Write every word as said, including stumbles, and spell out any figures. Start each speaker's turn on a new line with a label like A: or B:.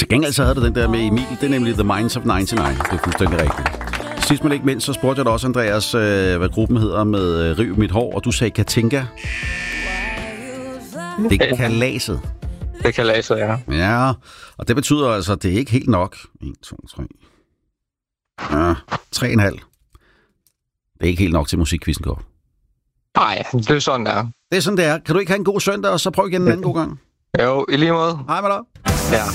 A: Til gengæld så havde du den der med Emil. Det er nemlig The Minds of nioghalvfems. Det er fuldstændig rigtigt. Sidst men ikke mindst, så spurgte jeg dig også, Andreas, øh, hvad gruppen hedder med øh, Riv mit hår, og du sagde Katinka. Det er Kalaset.
B: Det er Kalaset, ja.
A: Ja, og det betyder altså, at det er ikke helt nok. en, to, tre. Ja, tre og en halv. Det er ikke helt nok til musikquizzen, går.
B: Nej, det er sådan, der.
A: Det er sådan, det er. Kan du ikke have en god søndag, og så prøv igen en anden god gang?
B: Jo, i lige måde.
A: Hej med dig.
B: Ja.